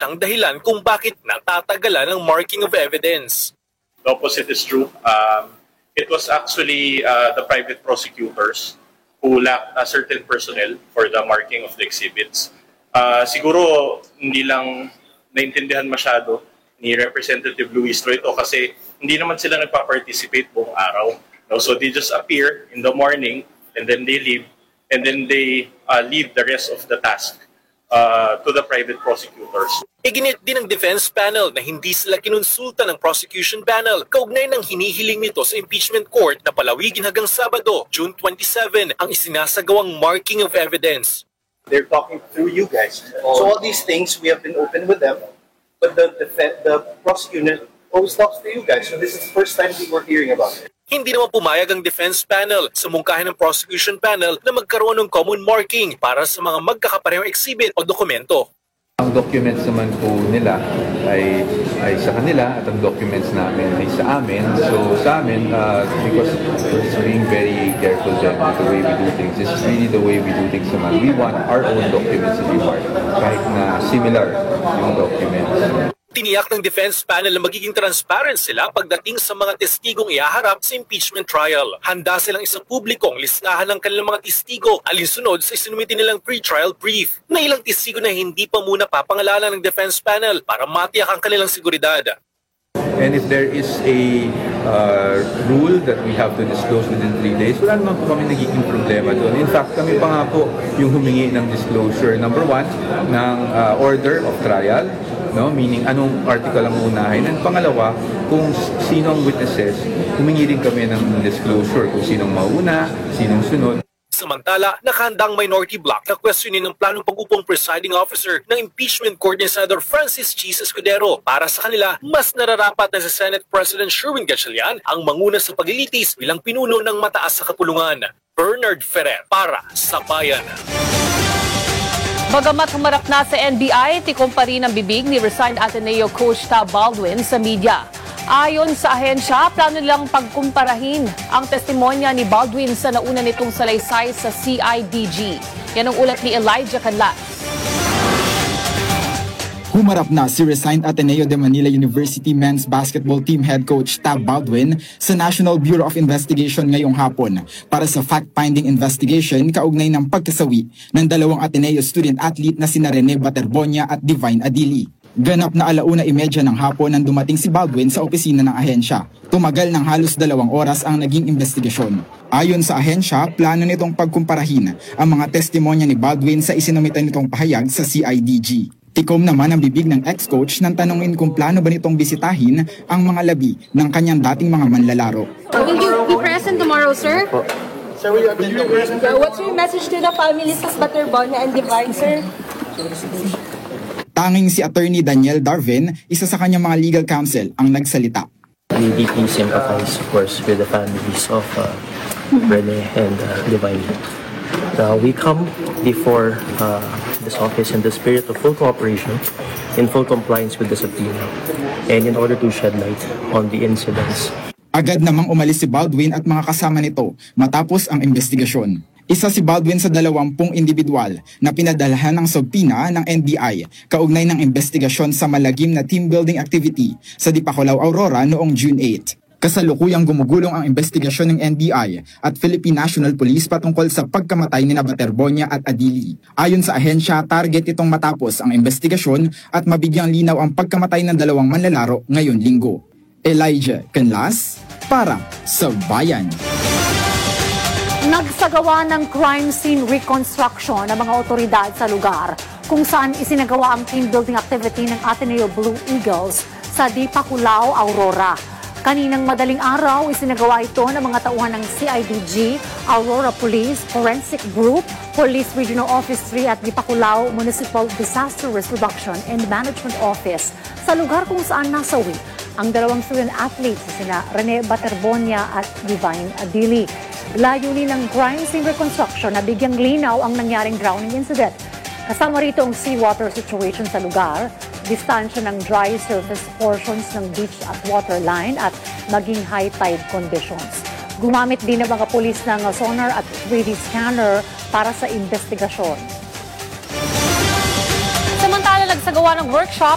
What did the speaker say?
ang dahilan kung bakit natatagalan ang marking of evidence. The opposite is true. It was actually the private prosecutors who lacked a certain personnel for the marking of the exhibits. Siguro hindi lang naintindihan masyado ni Representative Luis Roy ito kasi hindi naman sila nagpa-participate buong araw. No? So they just appear in the morning and then they leave and then they leave the rest of the task to the private prosecutors. Iginit din ng defense panel na hindi sila kinonsulta ng prosecution panel kaugnay ng hinihiling nito sa impeachment court na palawigin hanggang Sabado, June 27, ang isinasagawang marking of evidence. They're talking through you guys. So all these things, we have been open with them, but the prosecutor always talks to you guys. So this is the first time we were hearing about it. Hindi naman pumayag ang defense panel sa mungkahin ng prosecution panel na magkaroon ng common marking para sa mga magkakaparehong exhibit o dokumento. Ang documents naman po nila ay sa kanila at ang documents namin ay sa amin. So sa amin, because we're being very careful then with the way we do things, this is really the way we do things naman. We want our own documents if you want, kahit na similar yung documents. Tiniyak ng defense panel na magiging transparent sila pagdating sa mga testigong ihaharap sa impeachment trial. Handa silang isang publikong listahan ng kanilang mga testigo alinsunod sa isinumiti nilang pre-trial brief na ilang testigo na hindi pa muna papangalanan ng defense panel para matiyak ang kanilang seguridad. And if there is a rule that we have to disclose within 3 days, wala naman po kami nagiging problema doon. In fact, kami pa nga po yung humingi ng disclosure. Number 1, ng order of trial, no? Meaning anong article ang unahin. And pangalawa, kung sino ang witnesses, humingi din kami ng disclosure kung sinong mauna, sinong sunod. Samantala, nakahandang minority bloc na questionin ng planong pag-upong presiding officer ng impeachment court ni Senator Francis Chis Escudero. Para sa kanila, mas nararapat na si Senate President Sherwin Gatchalian ang manguna sa paglilitis bilang pinuno ng mataas sa kapulungan. Bernard Ferrer para sa Bayan. Bagamat humarap na sa NBI, tikom pa rin ang bibig ni resigned Ateneo coach Tab Baldwin sa media. Ayon sa ahensya, plano nilang pagkumparahin ang testimonya ni Baldwin sa nauna nitong salaysay sa CIDG. Yan ang ulat ni Elijah Canlas. Humarap na si resigned Ateneo de Manila University men's basketball team head coach Tab Baldwin sa National Bureau of Investigation ngayong hapon para sa fact-finding investigation kaugnay ng pagkasawi ng dalawang Ateneo student-athlete na sina Rene Baterbonia at Divine Adili. Ganap na 1:30 ng hapon nang dumating si Baldwin sa opisina ng ahensya. Tumagal ng halos 2 oras ang naging investigasyon. Ayon sa ahensya, plano nitong pagkumparahin ang mga testimonya ni Baldwin sa isinumitan nitong pahayag sa CIDG. Tikom naman ang bibig ng ex-coach nang tanungin kung plano ba nitong bisitahin ang mga labi ng kanyang dating mga manlalaro. Will you be present tomorrow, sir? Sir, will you attend the present? What's your message to the families of Baterbonia and Divine, sir? Tanging si Attorney Daniel Darvin, isa sa kanyang mga legal counsel, ang nagsalita. We deeply sympathize, of course, with the families of Rene and Divine. We come before this office in the spirit of full cooperation, in full compliance with the subpoena, and in order to shed light on the incidents. Agad namang umalis si Baldwin at mga kasama nito matapos ang investigasyon. Isa si Baldwin sa 20 individual na pinadalhan ng subpoena ng NBI kaugnay ng investigasyon sa malagim na team building activity sa Dipakulaw, Aurora noong June 8. Kasalukuyang gumugulong ang investigasyon ng NBI at Philippine National Police patungkol sa pagkamatay ni Baterbonia at Adili. Ayon sa ahensya, target itong matapos ang investigasyon at mabigyang linaw ang pagkamatay ng 2 manlalaro ngayon Linggo. Elijah Canlas para sa Bayan. Nagsagawa ng crime scene reconstruction ng mga otoridad sa lugar kung saan isinagawa ang team building activity ng Ateneo Blue Eagles sa Dipakulaw, Aurora. Kaninang madaling araw, isinagawa ito ng mga tauhan ng CIDG, Aurora Police, Forensic Group, Police Regional Office 3 at Dipakulaw Municipal Disaster Risk Reduction and Management Office sa lugar kung saan nasawi ang 2 student athletes sina Rene Baterbonia at Divine Adili. Layunin ng crime scene reconstruction na bigyang linaw ang nangyaring drowning incident. Kasama rito ang seawater situation sa lugar, distansya ng dry surface portions ng beach at waterline at maging high tide conditions. Gumamit din ng mga pulis ng sonar at 3D scanner para sa investigasyon. Samantala, nagsagawa ng workshop